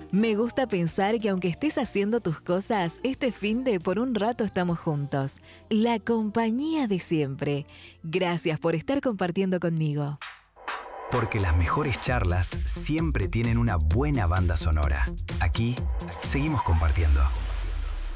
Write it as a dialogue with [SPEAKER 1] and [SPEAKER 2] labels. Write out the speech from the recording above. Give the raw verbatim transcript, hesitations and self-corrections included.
[SPEAKER 1] Me gusta pensar que aunque estés haciendo tus cosas, este finde por un rato estamos juntos. La compañía de siempre. Gracias por estar compartiendo conmigo.
[SPEAKER 2] Porque las mejores charlas siempre tienen una buena banda sonora. Aquí seguimos compartiendo.